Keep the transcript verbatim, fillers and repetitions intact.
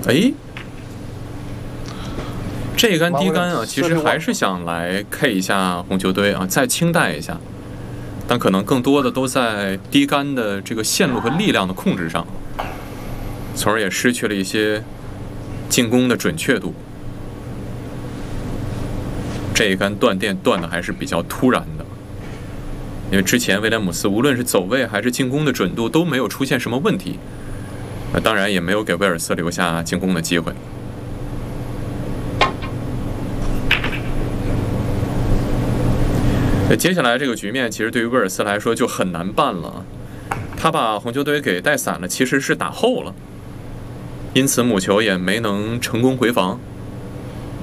哎，这杆低杆啊，其实还是想来 K 一下红球队啊，再清代一下，但可能更多的都在低杆的这个线路和力量的控制上，从而也失去了一些进攻的准确度。这一杆断电断的还是比较突然的，因为之前威廉姆斯无论是走位还是进攻的准度都没有出现什么问题，那当然也没有给威尔斯留下进攻的机会。接下来这个局面其实对于威尔斯来说就很难办了，他把红球队给带散了，其实是打后了，因此母球也没能成功回防。